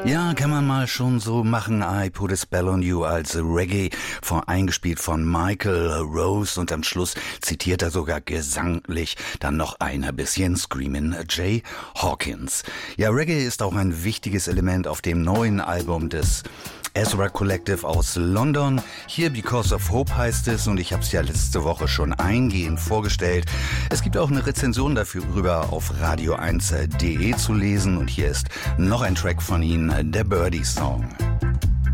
Ja, kann man mal schon so machen. I Put a Spell on You als Reggae, eingespielt von Michael Rose, und am Schluss zitiert er sogar gesanglich dann noch ein bisschen Screamin' Jay Hawkins. Ja, Reggae ist auch ein wichtiges Element auf dem neuen Album des Ezra Collective aus London. Hier Because of Hope heißt es, und ich habe es ja letzte Woche schon eingehend vorgestellt. Es gibt auch eine Rezension dafür auf radio1.de zu lesen, und hier ist noch ein Track von ihnen, der Birdie Song.